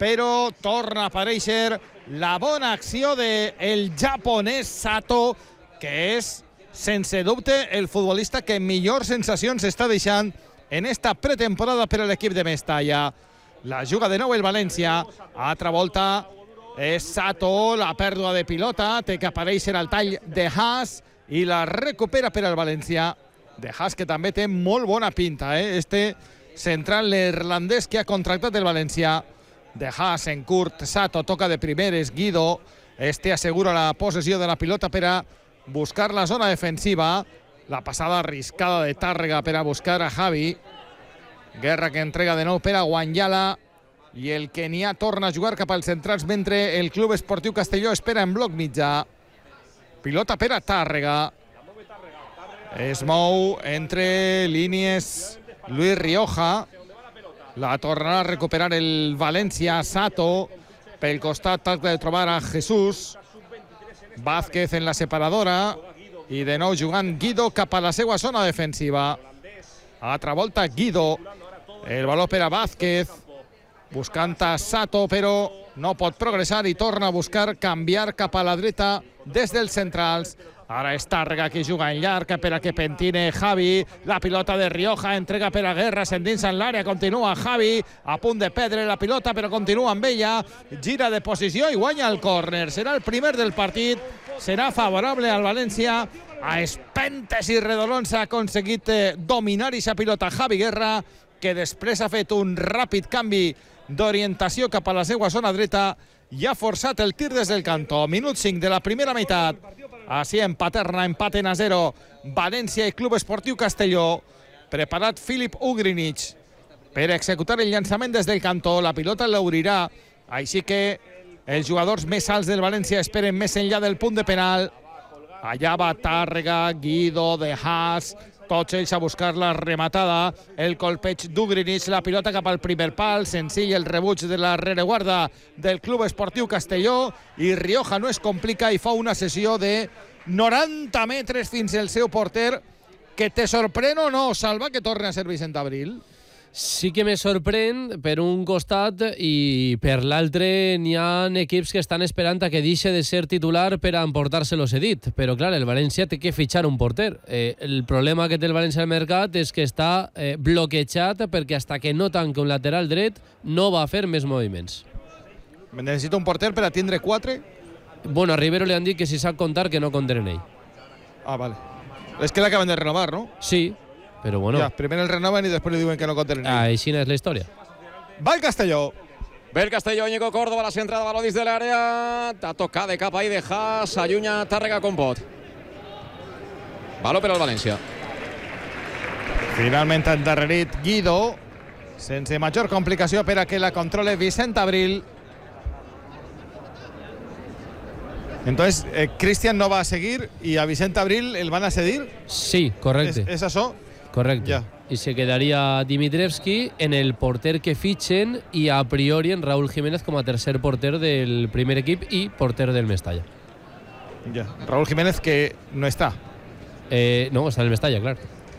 però torna a aparèixer la bona acció del japonès Sato, que és, sense dubte, el futbolista que millors sensacions està deixant en esta pretemporada per a l'equip de Mestalla. La juga de nou el València. Altra volta és Sato, la pèrdua de pilota, té que aparèixer al tall de Haas i la recupera per al València. De Haas, que també té molt bona pinta, este central neerlandès que ha contractat el València. De Haas en curt, Sato toca de primeres, Guido assegura la possessió de la pilota per a buscar la zona defensiva. La passada arriscada de Tàrrega per a buscar a Javi. Guerra que entrega de nou per a Guanyala i el Kenià torna a jugar cap als centrals mentre el Club Esportiu Castelló espera en bloc mitjà. Pilota per a Tàrrega. Es mou entre línies Luis Rioja. La tornarà a recuperar el València. Sato pel costat, tracta de trobar a Jesús. Vázquez en la separadora i de nou jugant Guido cap a la seva zona defensiva. Altra volta Guido, el valor per a Vázquez, buscant a Sato, però no pot progressar i torna a buscar canviar cap a la dreta des dels centrals. Ara és Tàrrega que juga en llarg per a que pentine Javi. La pilota de Rioja, entrega per a Guerra, s'endinsa en l'àrea, continua Javi, a punt de perdre la pilota, però continua amb ella. Gira de posició i guanya el córner. Serà el primer del partit, serà favorable al València. A espentes i redolons ha aconseguit dominar aquesta pilota Javi Guerra, que després ha fet un ràpid canvi d'orientació cap a la seva zona dreta i ha forçat el tir des del cantó. Minut 5 de la primera meitat. Així en Paterna, empaten a 0 València i Club Esportiu Castelló. Preparat Filip Ugrinich per executar el llançament des del cantó. La pilota l'obrirà, així que els jugadors més alts del València esperen més enllà del punt de penal. Allà va Tàrrega, Guido, De Haas, tots ells a buscar la rematada. El colpeig d'Ugrinich, la pilota cap al primer pal, senzill el rebuig de la rereguarda del Club Esportiu Castelló, i Rioja no es complica i fa una sessió de 90 metres fins al seu porter. Que te sorprèn o no, Salva, que torni a ser Vicent Abril? Sí que me sorprèn per un costat i per l'altre n'hi ha equips que estan esperant a que deixi de ser titular per a emportar-se-lo cedit, però clar, el València té que fitxar un porter. El problema que té el València al mercat és que està bloquejat perquè hasta que no tanca un lateral dret no va fer més moviments. Necessita un porter per a tindre 4? Bueno, a Rivero li han dit que si sap comptar que no compten en ell. Ah, vale. És que l'acaben de renovar, no? Sí, però bueno. Ja, primer el renoven i després li diuen que no compten en ell. Així és la història. Va el Castelló. Ve el Castelló, Íñigo Córdoba, la centrada, baló dins de l'àrea. Ha tocat de cap ahí de Haas, allunya Tàrrega com pot. Baló per al València. Finalment endarrerit Guido, sense major complicació per a que la controle Vicent Abril. Entonces, Cristian no va a seguir y a Vicent Abril el van a cedir. Sí, correcte. ¿Es eso? Correcte. Ja. I se quedaria Dimitrievski en el porter que fitxen i a priori en Raúl Jiménez com a tercer porter del primer equip i porter del Mestalla. Ja. Raúl Jiménez que no està. No, està en el Mestalla, clar.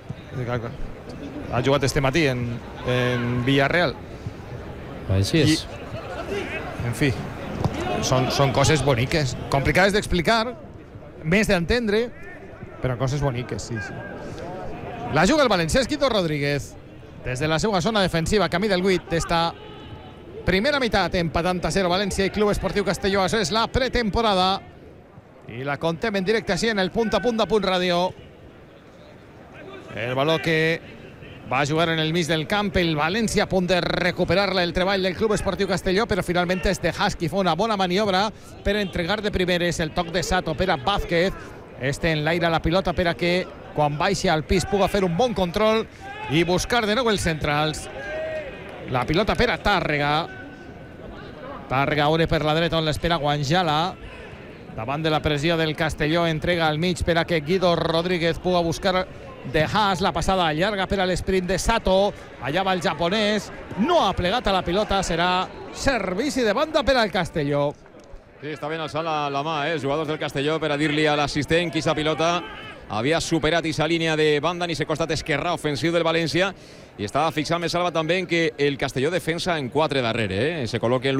Ha jugat este matí en Villarreal. Així és. En fi, són coses boniques, complicades d'explicar, més d'entendre, però coses boniques, sí. La juga el valencià Guido Rodríguez. Des de la seva zona defensiva, camí del 8 d'esta primera meitat, empatant a 0 València i Club Esportiu Castelló. Això és la pretemporada i la contem en directe així en el punt a punt de Punt Ràdio. El valor que va jugar en el mig del camp, el València a punt de recuperar-la, el treball del Club Esportiu Castelló, però finalment és de Haas qui fa una bona maniobra per entregar de primeres el toc de Sato per a Vázquez. En l'aire la pilota per a que quan baixi al pis puga fer un bon control i buscar de nou els centrals. La pilota per a Tàrrega. Tàrrega obre per la dreta on l'espera Guanyala. Davant de la pressió del Castelló, entrega al mig per a que Guido Rodríguez puga buscar de Haas. La passada llarga per a l'esprint de Sato. Allà va el japonès. No ha plegat a la pilota. Serà servici de banda per al Castelló. Sí, està ben alçant la mà, els jugadors del Castelló, per a dir-li a l'assistent que aquesta pilota havia superat aquesta línia de banda en aquest costat esquerrà ofensiu del València, i estava fixant més Salva també en que el Castelló defensa en 4 darrere, se col·loquen